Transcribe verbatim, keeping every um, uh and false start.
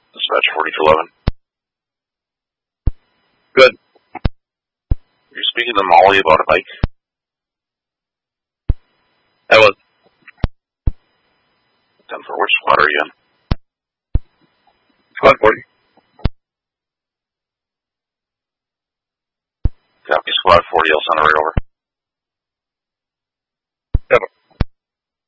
Dispatch forty-two eleven. Good. You're speaking to Molly about a bike? I was. ten for which squad are you in? Squad forty. Copy, squad forty, I'll send it right over.